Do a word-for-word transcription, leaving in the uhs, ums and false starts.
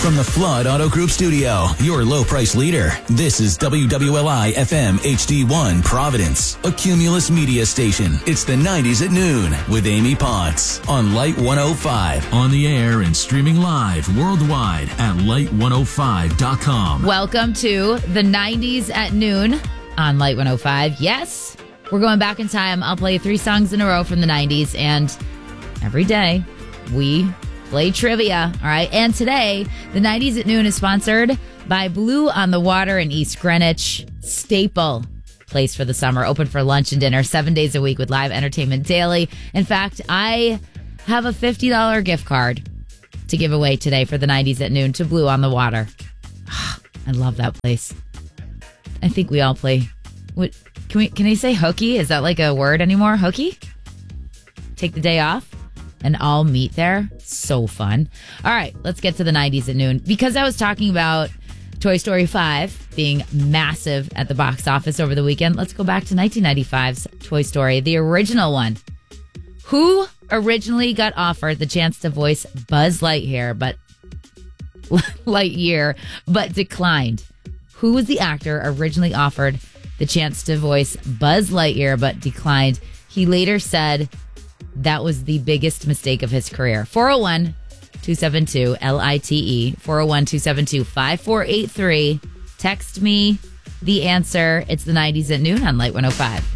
From the Flood Auto Group studio, your low price leader, this is W W L I F M H D one Providence, a Cumulus media station. It's the nineties at noon with Amy Potts on Light one oh five. On the air and streaming live worldwide at light one oh five dot com. Welcome to the nineties at noon on Light one oh five. Yes, we're going back in time. I'll play three songs in a row from the nineties, and every day we play trivia. All right. And today, the nineties at noon is sponsored by Blue on the Water in East Greenwich. Staple place for the summer. Open for lunch and dinner seven days a week with live entertainment daily. In fact, I have a fifty dollars gift card to give away today for the nineties at noon to Blue on the Water. I love that place. I think we all play. What can we? Can I say hooky? Is that like a word anymore? Hooky? Take the day off and all meet there. So fun. All right, let's get to the nineties at noon. Because I was talking about Toy Story five being massive at the box office over the weekend, let's go back to nineteen ninety-five's Toy Story, the original one. Who originally got offered the chance to voice Buzz Lightyear, but Lightyear, but declined? Who was the actor originally offered the chance to voice Buzz Lightyear, but declined? He later said that was the biggest mistake of his career. four oh one, two seven two, L I T E, four oh one, two seven two, five four eight three. Text me the answer. It's the nineties at noon on Light one oh five.